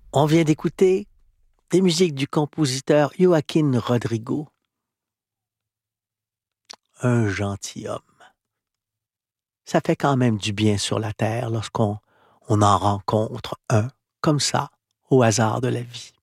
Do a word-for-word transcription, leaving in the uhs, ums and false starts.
On vient d'écouter des musiques du compositeur Joaquín Rodrigo, un gentilhomme. Ça fait quand même du bien sur la terre lorsqu'on on en rencontre un comme ça au hasard de la vie.